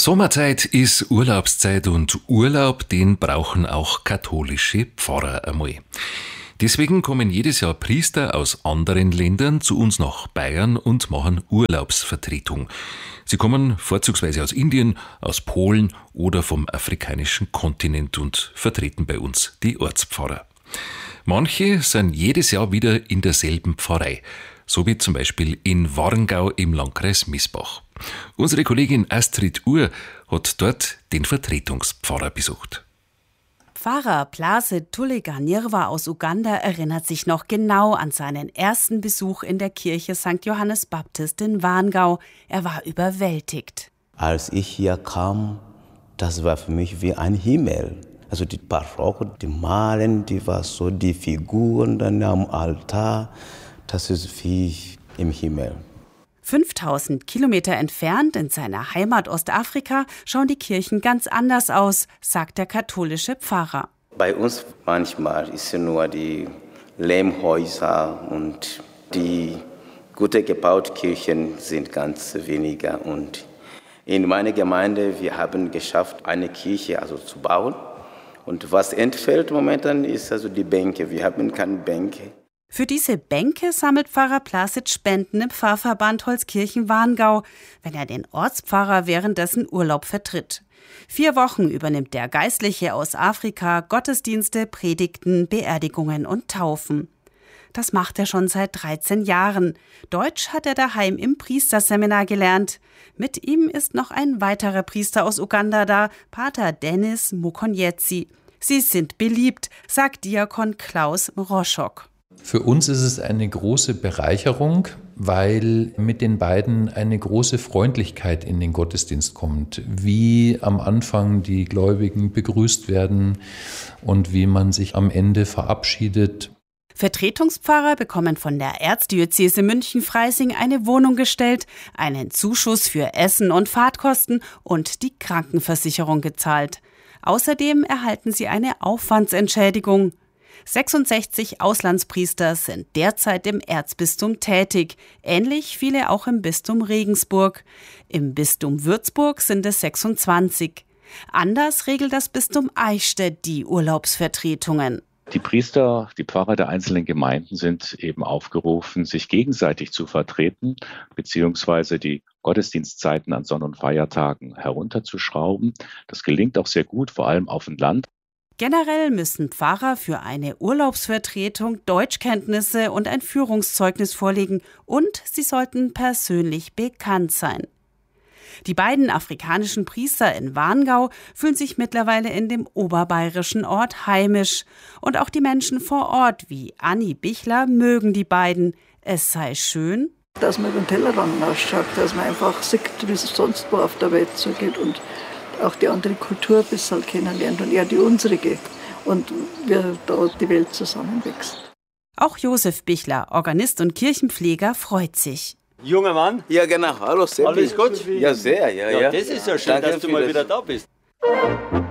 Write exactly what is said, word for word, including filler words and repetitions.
Sommerzeit ist Urlaubszeit und Urlaub, den brauchen auch katholische Pfarrer einmal. Deswegen kommen jedes Jahr Priester aus anderen Ländern zu uns nach Bayern und machen Urlaubsvertretung. Sie kommen vorzugsweise aus Indien, aus Polen oder vom afrikanischen Kontinent und vertreten bei uns die Ortspfarrer. Manche sind jedes Jahr wieder in derselben Pfarrei, so wie zum Beispiel in Warngau im Landkreis Miesbach. Unsere Kollegin Astrid Uhr hat dort den Vertretungspfarrer besucht. Pfarrer Placid Tuleganirwa aus Uganda erinnert sich noch genau an seinen ersten Besuch in der Kirche Sankt Johannes Baptist in Warngau. Er war überwältigt. Als ich hier kam, das war für mich wie ein Himmel. Also die Barocke, die Malen, die war so, die Figuren dann am Altar, das ist wie im Himmel. fünftausend Kilometer entfernt in seiner Heimat Ostafrika schauen die Kirchen ganz anders aus, sagt der katholische Pfarrer. Bei uns manchmal ist es nur die Lehmhäuser und die gut gebauten Kirchen sind ganz weniger. Und in meiner Gemeinde, wir haben geschafft, eine Kirche also zu bauen. Und was entfällt momentan ist also die Bänke. Wir haben keine Bänke. Für diese Bänke sammelt Pfarrer Placid Spenden im Pfarrverband Holzkirchen-Warngau, wenn er den Ortspfarrer währenddessen Urlaub vertritt. Vier Wochen übernimmt der Geistliche aus Afrika Gottesdienste, Predigten, Beerdigungen und Taufen. Das macht er schon seit dreizehn Jahren. Deutsch hat er daheim im Priesterseminar gelernt. Mit ihm ist noch ein weiterer Priester aus Uganda da, Pater Dennis Mukonyetsi. Sie sind beliebt, sagt Diakon Klaus Mroschok. Für uns ist es eine große Bereicherung, weil mit den beiden eine große Freundlichkeit in den Gottesdienst kommt. Wie am Anfang die Gläubigen begrüßt werden und wie man sich am Ende verabschiedet. Vertretungspfarrer bekommen von der Erzdiözese München-Freising eine Wohnung gestellt, einen Zuschuss für Essen und Fahrtkosten und die Krankenversicherung gezahlt. Außerdem erhalten sie eine Aufwandsentschädigung. sechsundsechzig Auslandspriester sind derzeit im Erzbistum tätig, ähnlich viele auch im Bistum Regensburg. Im Bistum Würzburg sind es sechsundzwanzig. Anders regelt das Bistum Eichstätt die Urlaubsvertretungen. Die Priester, die Pfarrer der einzelnen Gemeinden sind eben aufgerufen, sich gegenseitig zu vertreten, beziehungsweise die Gottesdienstzeiten an Sonn- und Feiertagen herunterzuschrauben. Das gelingt auch sehr gut, vor allem auf dem Land. Generell müssen Pfarrer für eine Urlaubsvertretung Deutschkenntnisse und ein Führungszeugnis vorlegen und sie sollten persönlich bekannt sein. Die beiden afrikanischen Priester in Warngau fühlen sich mittlerweile in dem oberbayerischen Ort heimisch. Und auch die Menschen vor Ort wie Anni Bichler mögen die beiden. Es sei schön, dass man über den Tellerrand hinausschaut, dass man einfach sieht, wie es sonst wo auf der Welt so geht und auch die andere Kultur ein bisschen kennenlernt und eher die unsere und wie da die Welt zusammenwächst. Auch Josef Bichler, Organist und Kirchenpfleger, freut sich. Junger Mann? Ja, genau. Hallo, Seppi. Alles gut? Ja, sehr. Ja, ja, ja. das ist ja schön, Danke dass du mal wieder da bist.